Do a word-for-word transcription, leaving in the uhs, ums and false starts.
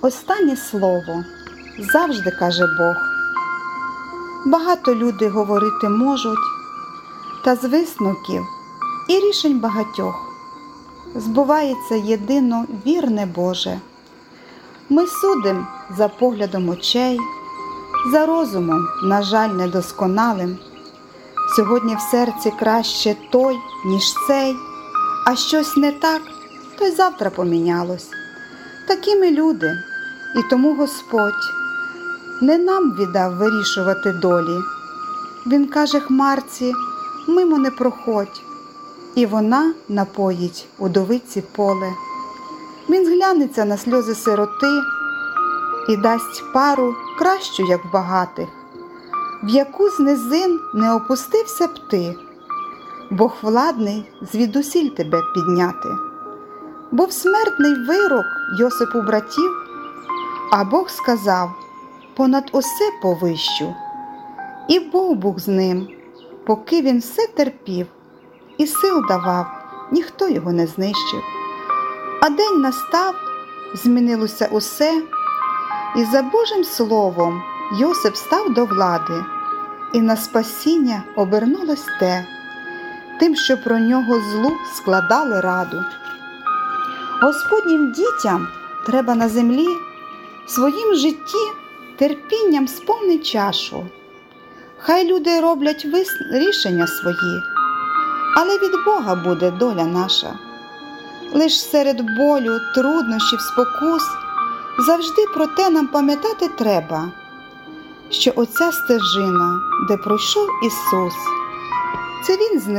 Останнє слово завжди каже Бог. Багато люди говорити можуть, та з висновків і рішень багатьох збувається єдино вірне Боже. Ми судим за поглядом очей, за розумом, на жаль, недосконалим. Сьогодні в серці краще той, ніж цей, а щось не так, то й завтра помінялось. Такі ми люди, і тому Господь не нам віддав вирішувати долі. Він каже хмарці: мимо не проходь, і вона напоїть удовиці поле. Він зглянеться на сльози сироти і дасть пару кращу, як в багатих, в яку з низин не опустився б ти. Бог владний звідусіль тебе підняти. Був смертний вирок Йосипу братів, а Бог сказав: понад усе повищу. І був Бог з ним, поки він все терпів, і сил давав, ніхто його не знищив. А день настав, змінилося усе, і за Божим словом Йосип став до влади, і на спасіння обернулось те, тим, що про нього злу складали раду. Господнім дітям треба на землі в своїм житті терпінням сповнить чашу. Хай люди роблять вис... рішення свої, але від Бога буде доля наша. Лиш серед болю, труднощів, спокус завжди про те нам пам'ятати треба, що оця стежина, де пройшов Ісус, це Він з